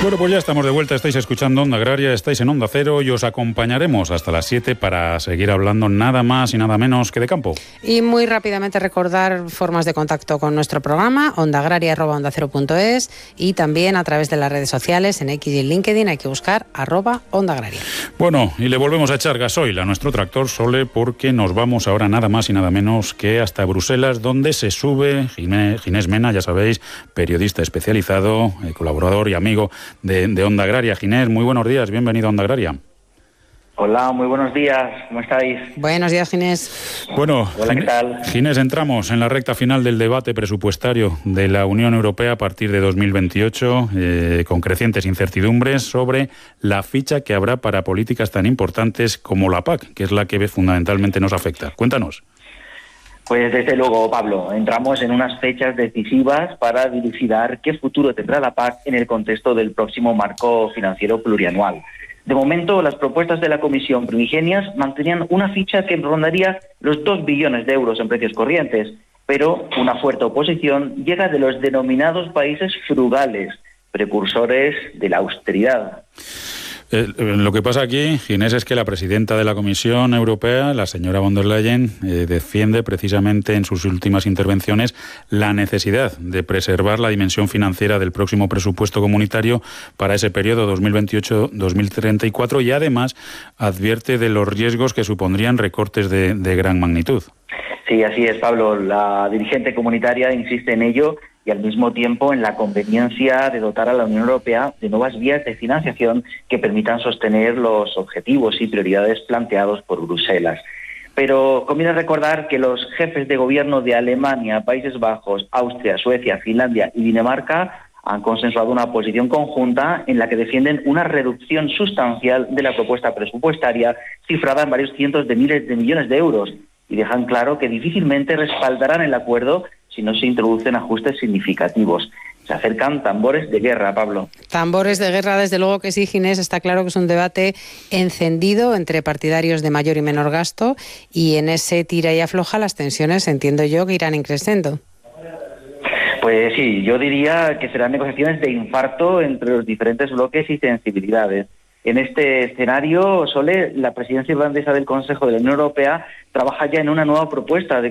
Bueno, pues ya estamos de vuelta, estáis escuchando Onda Agraria, estáis en Onda Cero y os acompañaremos hasta las 7 para seguir hablando nada más y nada menos que de campo. Y muy rápidamente recordar formas de contacto con nuestro programa, ondaagraria@ondacero.es, y también a través de las redes sociales, en X y en LinkedIn hay que buscar @Onda Agraria. Bueno, y le volvemos a echar gasoil a nuestro tractor Sole, porque nos vamos ahora nada más y nada menos que hasta Bruselas, donde se sube Ginés Mena, ya sabéis, periodista especializado, colaborador y amigo de Onda Agraria. Ginés, muy buenos días, bienvenido a Onda Agraria. Hola, muy buenos días, ¿cómo estáis? Buenos días, Ginés. Bueno, hola, ¿qué tal? Ginés, entramos en la recta final del debate presupuestario de la Unión Europea a partir de 2028, con crecientes incertidumbres sobre la ficha que habrá para políticas tan importantes como la PAC, que es la que fundamentalmente nos afecta. Cuéntanos. Pues desde luego, Pablo, entramos en unas fechas decisivas para dilucidar qué futuro tendrá la PAC en el contexto del próximo marco financiero plurianual. De momento, las propuestas de la Comisión primigenias mantenían una ficha que rondaría los 2 billones de euros en precios corrientes, pero una fuerte oposición llega de los denominados países frugales, precursores de la austeridad. Lo que pasa aquí, Ginés, es que la presidenta de la Comisión Europea, la señora von der Leyen, defiende precisamente en sus últimas intervenciones la necesidad de preservar la dimensión financiera del próximo presupuesto comunitario para ese periodo 2028-2034 y además advierte de los riesgos que supondrían recortes de gran magnitud. Sí, así es, Pablo. La dirigente comunitaria insiste en ello y al mismo tiempo en la conveniencia de dotar a la Unión Europea de nuevas vías de financiación que permitan sostener los objetivos y prioridades planteados por Bruselas. Pero conviene recordar que los jefes de gobierno de Alemania, Países Bajos, Austria, Suecia, Finlandia y Dinamarca han consensuado una posición conjunta en la que defienden una reducción sustancial de la propuesta presupuestaria cifrada en varios cientos de miles de millones de euros y dejan claro que difícilmente respaldarán el acuerdo si no se introducen ajustes significativos. Se acercan tambores de guerra, Pablo. Tambores de guerra, desde luego que sí, Ginés. Está claro que es un debate encendido entre partidarios de mayor y menor gasto, y en ese tira y afloja las tensiones, entiendo yo, que irán increciendo. Pues sí, yo diría que serán negociaciones de infarto entre los diferentes bloques y sensibilidades. En este escenario, Sole, la presidencia irlandesa del Consejo de la Unión Europea trabaja ya en una nueva propuesta de